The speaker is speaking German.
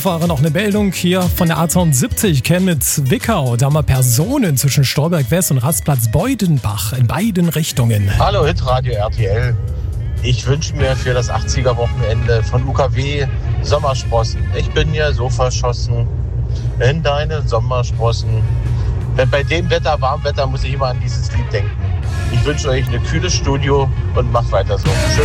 Fahrer noch eine Meldung hier von der A72 Chemnitz-Wickau. Da haben wir Personen zwischen Stolberg West und Rastplatz Beudenbach in beiden Richtungen. Hallo Hitradio RTL. Ich wünsche mir für das 80er-Wochenende von UKW Sommersprossen. Ich bin ja so verschossen in deine Sommersprossen. Bei dem Wetter, Warmwetter, muss ich immer an dieses Lied denken. Ich wünsche euch ein kühles Studio und macht weiter so.